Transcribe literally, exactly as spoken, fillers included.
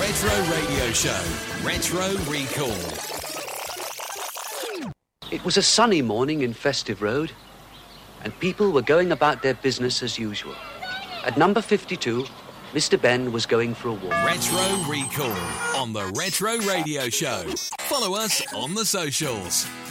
Retro Radio Show, Retro Recall. It was a sunny morning in Festive Road, and people were going about their business as usual. At number fifty-two, Mister Ben was going for a walk. Retro Recall on the Retro Radio Show. Follow us on the socials.